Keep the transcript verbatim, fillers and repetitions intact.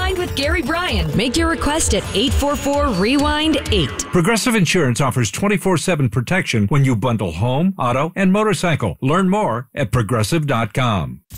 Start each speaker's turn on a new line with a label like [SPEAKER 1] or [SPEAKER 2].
[SPEAKER 1] Rewind with Gary Bryan. Make your request at eight four four, rewind eight.
[SPEAKER 2] Progressive Insurance offers twenty-four seven protection when you bundle home, auto, and motorcycle. Learn more at progressive dot com.